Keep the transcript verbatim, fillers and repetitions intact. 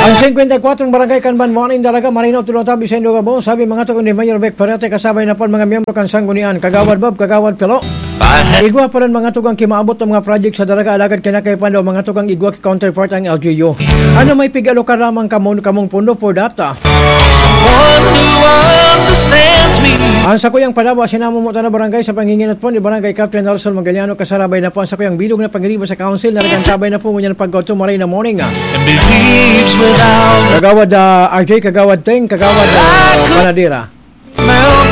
Ang fifty-four barangay Kanban Morning Dalaga Marino Tulong Bisendo Gabo sabi mga tukon ni Mayor Beck Parete kasabay na pon mga miyembro kan sanggunian Kagawad Bob Kagawad Pelo. Igwa pa rin mga tugang kimaabot ng mga project sa Dalaga alagad kinakaipan daw mga tugang igwa counterpart ang L G U. Ano may pigalo ka ramang kamon kamong pundo for data. Ang sakuyang padawa sinamo mo na barangay sa panginginat po ni Barangay Captain Nelson Magaliano kasarabay na po ang sakuyang bilog na pagriba sa council na nagantabay na po ngunyan pagkauto maray na morning. Kagawad uh, R J, Kagawad Teng, Kagawad uh, Panadira.